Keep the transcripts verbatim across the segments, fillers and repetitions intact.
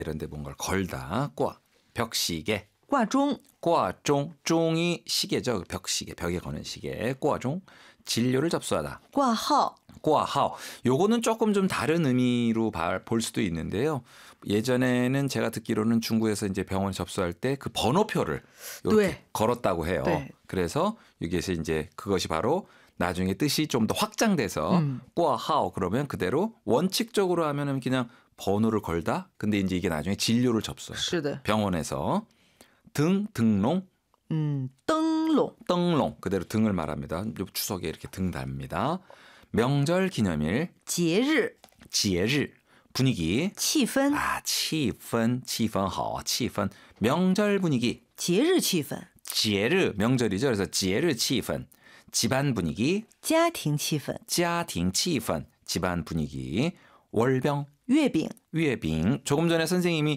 이런 데 뭔가를 걸다. 꽈, 벽시계. 挂钟 꽈종, 종이 시계죠. 벽시계, 벽에 거는 시계. 꽈종, 진료를 접수하다. 挂号 꽈하오. 요거는 조금 좀 다른 의미로 볼 수도 있는데요. 예전에는 제가 듣기로는 중국에서 이제 병원 접수할 때 그 번호표를 이렇게 네. 걸었다고 해요. 네. 그래서 여기에서 이제 그것이 바로 나중에 뜻이 좀 더 확장돼서 음. 꽈하오 그러면 그대로 원칙적으로 하면은 그냥 번호를 걸다. 근데 이제 이게 나중에 진료를 접수해요. 是的 병원에서 등, 등롱, 음, 灯笼 떵롱 그대로 등을 말합니다. 추석에 이렇게 등 답니다. 명절 기념일, 节日 지혜를 분위기. 气氛 아, 气氛, 气氛好, 气氛. 명절 분위기. 节日气氛 지혜를 명절이죠. 그래서 지혜를 气氛. 집안 분위기. 家庭气氛家庭气氛. 집안 분위기. 월병, 月饼 위에빙. 조금 전에 선생님이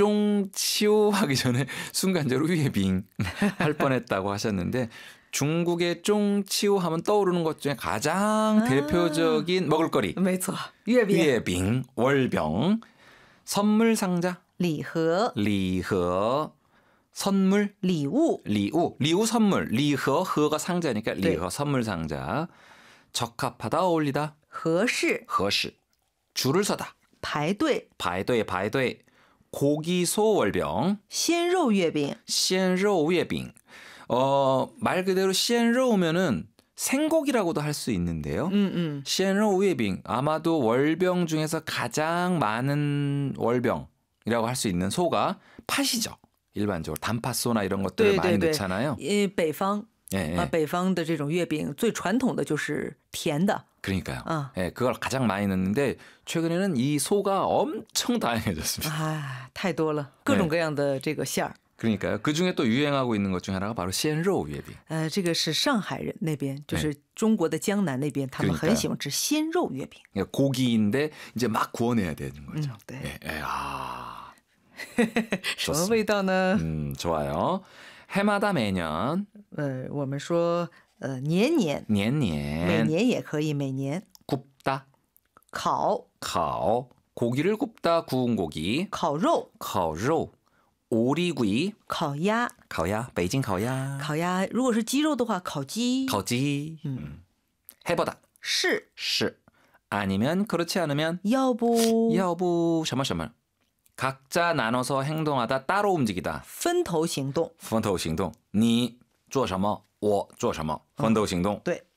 쫑치오 하기 전에 순간적으로 위에빙 할 뻔했다고 하셨는데 중국의 쫑치오 하면 떠오르는 것 중에 가장 아. 대표적인 먹을거리. 没错 月饼 위에빙, 월병. 선물 상자, 礼盒 리허. 선물, 礼物 리우. 리우 선물, 리허, 허가 상자니까 네. 리허 선물 상자. 적합하다, 어울리다, 合适 허시. 줄을 서다, 排队 바이도에 바이도에. 고기소 월병, 鲜肉月饼鲜肉 月饼. 어, 말 그대로 鲜肉면은 생고기라고도 할 수 있는데요. 嗯嗯鲜肉 月饼 아마도 월병 중에서 가장 많은 월병이라고 할 수 있는 소가 팥이죠. 일반적으로 단팥소나 이런 것들을 네, 많이 네, 네. 넣잖아요. 呃北方 예, 예. 啊北方的这种月饼最传统的就是甜的 그러니까요. 아. 예, 그걸 가장 많이 넣는데 최근에는 이 소가 엄청 다양해졌습니다. 啊太多了各种各样的这个馅儿 그러니까요. 그 중에 또 유행하고 있는 것 중 하나가 바로 鲜肉 月饼. 呃这个是上海人那边就对是中国的江南那边他们 그러니까요 很喜欢吃鲜肉月饼 그러니까 고기인데 이제 막 구워내야 되는 거죠. 음, 네. 예, 예, 아. 什么味道呢 음, 좋아요. 해마다 매년, 呃我们说呃年年每年年, 年也可以每年 굽다, 烤烤, 고기를 굽다, 구운 고기, 烤肉烤肉, 오리구이, 烤鸭烤鸭, 베이징 烤鸭, 烤鸭如果是鸡肉的话烤鸡烤鸡, 음. 해보다, 是 시, 아니면 그렇지 않으면 要不 여부, 什么什么. 각자 나눠서 행동하다, 따로 움직이다. 分头行动分头行动，你做什么，我做什么，分头行动。 对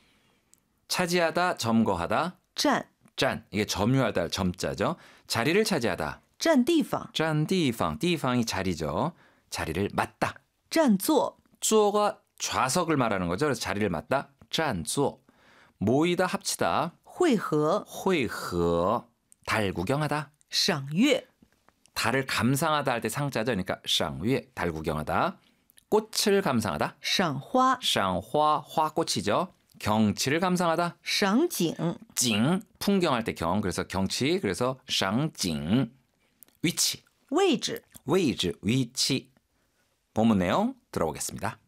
차지하다, 점거하다, 占 짠. 이게 점유하다, 점자죠. 자리를 차지하다, 占地方 짠, 地方, 地方이 자리죠. 자리를 맡다. 占座 쪼가 좌석을 말하는 거죠. 그래서 자리를 맡다, 짠, 쪼. 모이다, 합치다, 会合 회허. 달 구경하다, 赏月 달을 감상하다 할 때 상자죠. 그러니까 쌍위에 달 구경하다. 꽃을 감상하다, 赏花 쌍화, 화꽃이죠. 경치를 감상하다, 赏景 징, 풍경할 때 경, 그래서 경치, 그래서 쌍징. 위치, 位置 위치, 위치. 본문 내용 들어보겠습니다.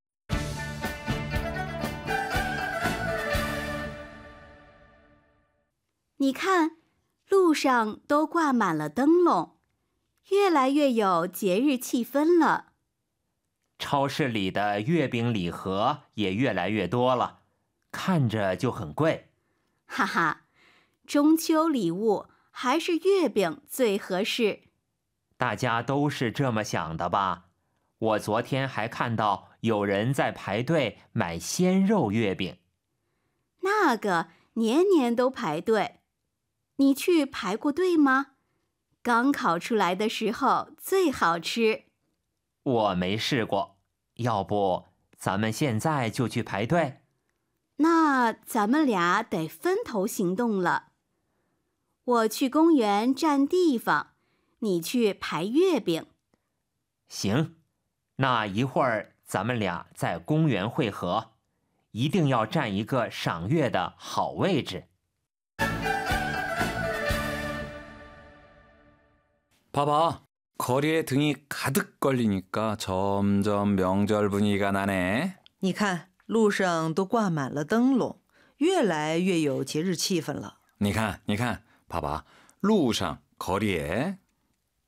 你看，路上都挂满了灯笼，越来越有节日气氛了。 超市里的月饼礼盒也越来越多了，看着就很贵。 哈哈，中秋礼物还是月饼最合适。 大家都是这么想的吧？我昨天还看到有人在排队买鲜肉月饼。 那个年年都排队，你去排过队吗？刚烤出来的时候最好吃。 我没试过，要不咱们现在就去排队？ 那咱们俩得分头行动了。我去公园占地方，你去排月饼。 行，那一会儿咱们俩在公园汇合，一定要占一个赏月的好位置。 봐봐. 거리에 등이 가득 걸리니까 점점 명절 분위기가 나네. 你看路上都挂满了灯笼越来越有节日气氛了你看,你看, 봐봐. 路上, 거리에,